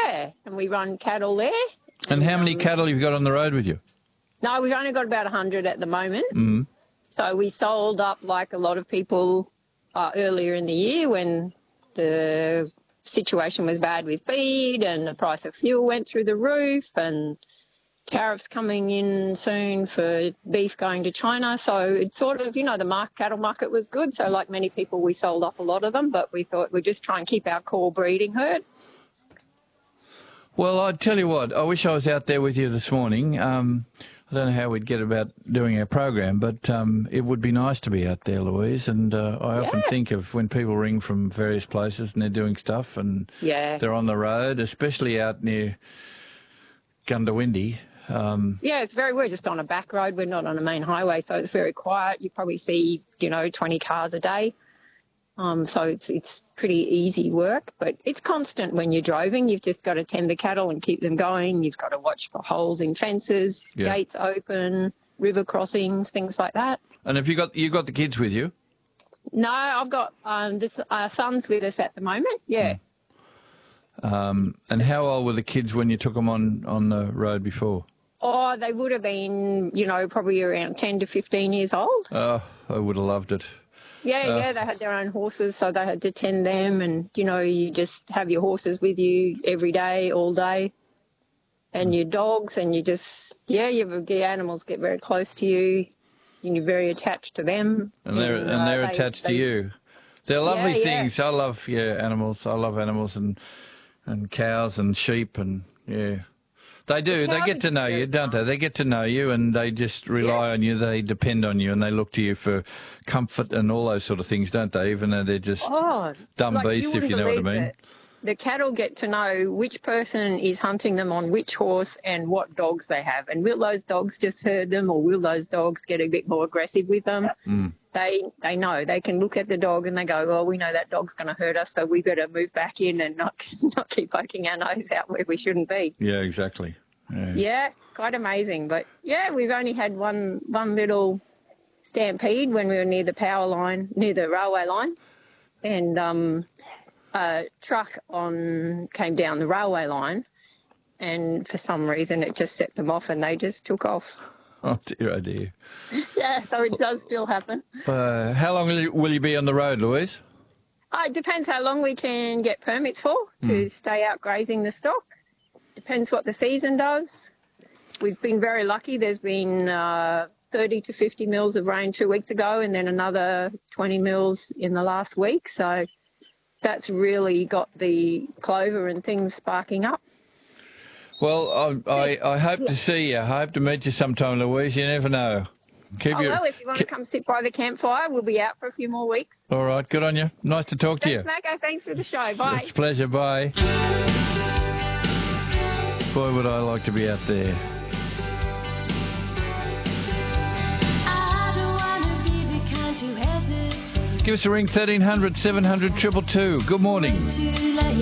Yeah, and we run cattle there. And how many cattle have you got on the road with you? No, we've only got about 100 at the moment. So we sold up like a lot of people earlier in the year when the situation was bad with feed and the price of fuel went through the roof and tariffs coming in soon for beef going to China. So it's sort of, the cattle market was good. So like many people, we sold off a lot of them, but we thought we'd just try and keep our core breeding herd. Well, I tell you what, I wish I was out there with you this morning. I don't know how we'd get about doing our program, but it would be nice to be out there, Louise. And I often think of when people ring from various places and they're doing stuff and they're on the road, especially out near Gundawindi. It's we're just on a back road. We're not on a main highway, so it's very quiet. You probably see, 20 cars a day. So it's pretty easy work, but it's constant when you're driving. You've just got to tend the cattle and keep them going. You've got to watch for holes in fences, gates open, river crossings, things like that. And have you got the kids with you? No, I've got our son's with us at the moment. Yeah. And how old were the kids when you took them on the road before? Oh, they would have been, probably around 10 to 15 years old. Oh, I would have loved it. Yeah, they had their own horses, so they had to tend them. And, you just have your horses with you every day, all day, and your dogs, and you just, the animals get very close to you, and you're very attached to them. And they're attached to you. They're lovely things. I love, animals. I love animals and cows and sheep and, They do. They get to know you, don't they? They get to know you and they just rely on you. They depend on you and they look to you for comfort and all those sort of things, don't they? Even though they're just dumb beasts, if you know what I mean. The cattle get to know which person is hunting them on which horse and what dogs they have. And will those dogs just herd them or will those dogs get a bit more aggressive with them? They know. They can look at the dog and they go, well, we know that dog's going to hurt us, so we better move back in and not keep poking our nose out where we shouldn't be. Yeah, exactly. Yeah, quite amazing. But, we've only had one little stampede when we were near the power line, near the railway line. And a truck came down the railway line and for some reason it just set them off and they just took off. Oh, dear, oh, dear. Yeah, so it does still happen. How long will you be on the road, Louise? It depends how long we can get permits for to stay out grazing the stock. Depends what the season does. We've been very lucky. There's been 30 to 50 mils of rain 2 weeks ago and then another 20 mils in the last week. So that's really got the clover and things sparking up. Well, I hope to see you. I hope to meet you sometime, Louise. You never know. Well, if you want to come sit by the campfire, we'll be out for a few more weeks. All right, good on you. Nice to talk to you. Thanks, Marco. Thanks for the show. Bye. It's a pleasure. Bye. Boy, would I like to be out there. Give us a ring, 1300 700 222. Good morning.